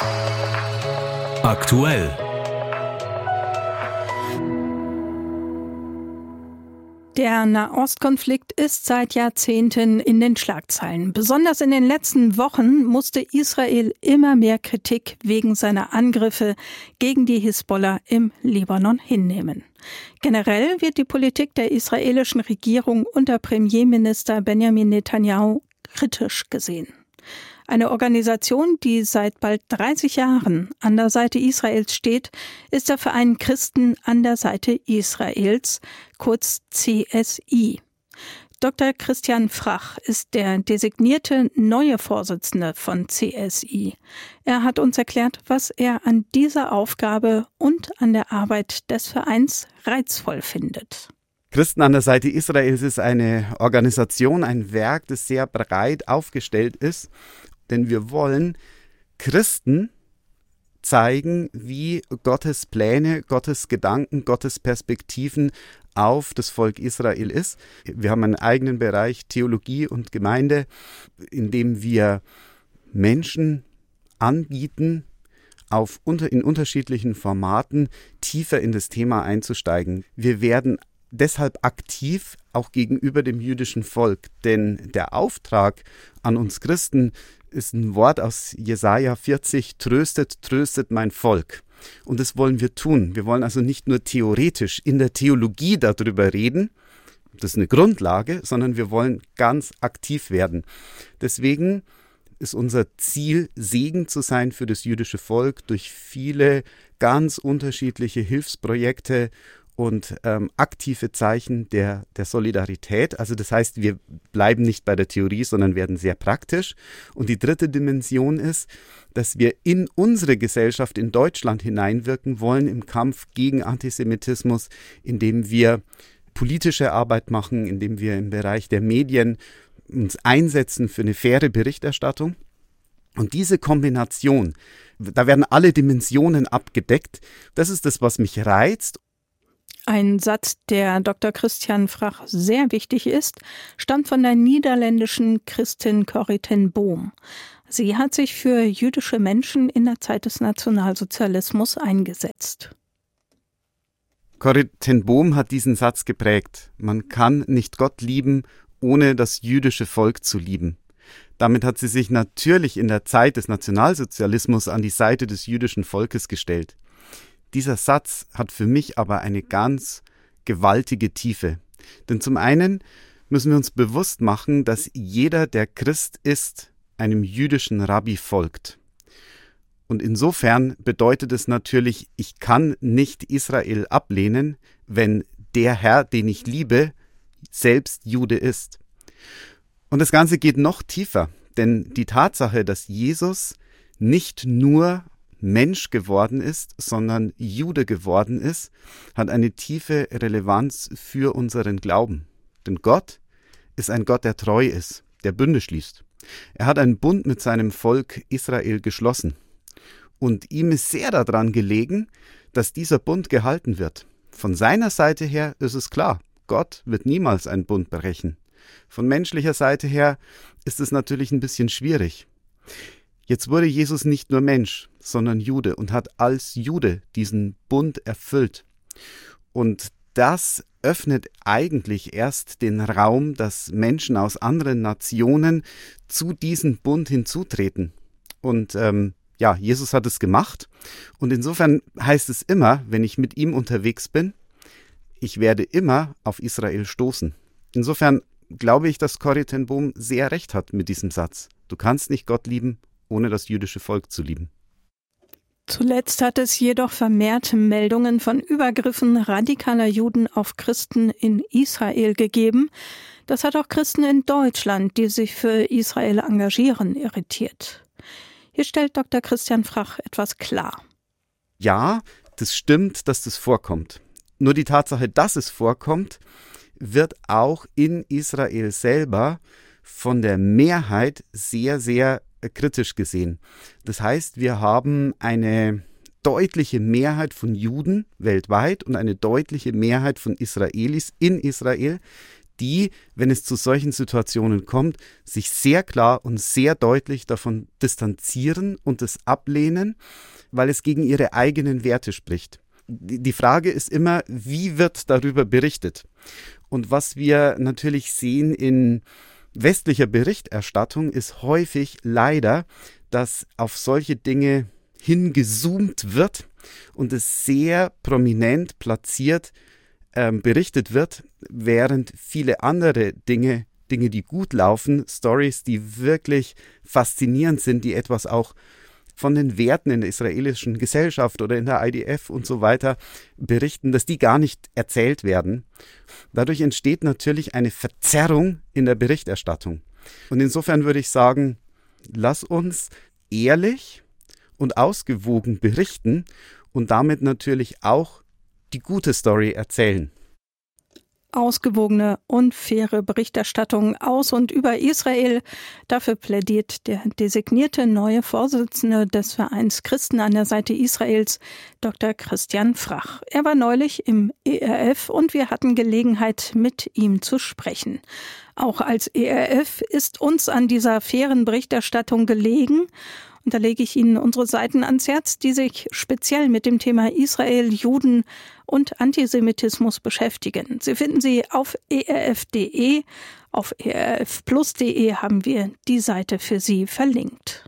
Aktuell. Der Nahostkonflikt ist seit Jahrzehnten in den Schlagzeilen. Besonders in den letzten Wochen musste Israel immer mehr Kritik wegen seiner Angriffe gegen die Hisbollah im Libanon hinnehmen. Generell wird die Politik der israelischen Regierung unter Premierminister Benjamin Netanyahu kritisch gesehen. Eine Organisation, die seit bald 30 Jahren an der Seite Israels steht, ist der Verein Christen an der Seite Israels, kurz CSI. Dr. Christian Frach ist der designierte neue Vorsitzende von CSI. Er hat uns erklärt, was er an dieser Aufgabe und an der Arbeit des Vereins reizvoll findet. Christen an der Seite Israels ist eine Organisation, ein Werk, das sehr breit aufgestellt ist. Denn wir wollen Christen zeigen, wie Gottes Pläne, Gottes Gedanken, Gottes Perspektiven auf das Volk Israel ist. Wir haben einen eigenen Bereich Theologie und Gemeinde, in dem wir Menschen anbieten, in unterschiedlichen Formaten tiefer in das Thema einzusteigen. Wir werden deshalb aktiv auch gegenüber dem jüdischen Volk, denn der Auftrag an uns Christen ist ein Wort aus Jesaja 40, tröstet, tröstet mein Volk. Und das wollen wir tun. Wir wollen also nicht nur theoretisch in der Theologie darüber reden, das ist eine Grundlage, sondern wir wollen ganz aktiv werden. Deswegen ist unser Ziel, Segen zu sein für das jüdische Volk durch viele ganz unterschiedliche Hilfsprojekte und aktive Zeichen der Solidarität. Also das heißt, wir bleiben nicht bei der Theorie, sondern werden sehr praktisch. Und die dritte Dimension ist, dass wir in unsere Gesellschaft in Deutschland hineinwirken wollen im Kampf gegen Antisemitismus, indem wir politische Arbeit machen, indem wir im Bereich der Medien uns einsetzen für eine faire Berichterstattung. Und diese Kombination, da werden alle Dimensionen abgedeckt. Das ist das, was mich reizt. Ein Satz, der Dr. Christian Frach sehr wichtig ist, stammt von der niederländischen Christin Corrie ten Boom. Sie hat sich für jüdische Menschen in der Zeit des Nationalsozialismus eingesetzt. Corrie ten Boom hat diesen Satz geprägt. Man kann nicht Gott lieben, ohne das jüdische Volk zu lieben. Damit hat sie sich natürlich in der Zeit des Nationalsozialismus an die Seite des jüdischen Volkes gestellt. Dieser Satz hat für mich aber eine ganz gewaltige Tiefe. Denn zum einen müssen wir uns bewusst machen, dass jeder, der Christ ist, einem jüdischen Rabbi folgt. Und insofern bedeutet es natürlich, ich kann nicht Israel ablehnen, wenn der Herr, den ich liebe, selbst Jude ist. Und das Ganze geht noch tiefer, denn die Tatsache, dass Jesus nicht nur Mensch geworden ist, sondern Jude geworden ist, hat eine tiefe Relevanz für unseren Glauben. Denn Gott ist ein Gott, der treu ist, der Bünde schließt. Er hat einen Bund mit seinem Volk Israel geschlossen. Und ihm ist sehr daran gelegen, dass dieser Bund gehalten wird. Von seiner Seite her ist es klar, Gott wird niemals einen Bund brechen. Von menschlicher Seite her ist es natürlich ein bisschen schwierig. Jetzt wurde Jesus nicht nur Mensch, sondern Jude und hat als Jude diesen Bund erfüllt. Und das öffnet eigentlich erst den Raum, dass Menschen aus anderen Nationen zu diesem Bund hinzutreten. Und Jesus hat es gemacht. Und insofern heißt es immer, wenn ich mit ihm unterwegs bin, ich werde immer auf Israel stoßen. Insofern glaube ich, dass Corrie ten Boom sehr recht hat mit diesem Satz. Du kannst nicht Gott lieben, ohne das jüdische Volk zu lieben. Zuletzt hat es jedoch vermehrt Meldungen von Übergriffen radikaler Juden auf Christen in Israel gegeben. Das hat auch Christen in Deutschland, die sich für Israel engagieren, irritiert. Hier stellt Dr. Christian Frach etwas klar. Ja, das stimmt, dass das vorkommt. Nur die Tatsache, dass es vorkommt, wird auch in Israel selber von der Mehrheit sehr, sehr kritisch gesehen. Das heißt, wir haben eine deutliche Mehrheit von Juden weltweit und eine deutliche Mehrheit von Israelis in Israel, die, wenn es zu solchen Situationen kommt, sich sehr klar und sehr deutlich davon distanzieren und es ablehnen, weil es gegen ihre eigenen Werte spricht. Die Frage ist immer, wie wird darüber berichtet? Und was wir natürlich sehen in westlicher Berichterstattung ist häufig leider, dass auf solche Dinge hingezoomt wird und es sehr prominent platziert berichtet wird, während viele andere Dinge, die gut laufen, Stories, die wirklich faszinierend sind, die etwas auch von den Werten in der israelischen Gesellschaft oder in der IDF und so weiter berichten, dass die gar nicht erzählt werden. Dadurch entsteht natürlich eine Verzerrung in der Berichterstattung. Und insofern würde ich sagen, lass uns ehrlich und ausgewogen berichten und damit natürlich auch die gute Story erzählen. Ausgewogene und faire Berichterstattung aus und über Israel. Dafür plädiert der designierte neue Vorsitzende des Vereins Christen an der Seite Israels, Dr. Christian Frach. Er war neulich im ERF und wir hatten Gelegenheit, mit ihm zu sprechen. Auch als ERF ist uns an dieser fairen Berichterstattung gelegen. Und da lege ich Ihnen unsere Seiten ans Herz, die sich speziell mit dem Thema Israel, Juden und Antisemitismus beschäftigen. Sie finden sie auf erf.de. Auf erfplus.de haben wir die Seite für Sie verlinkt.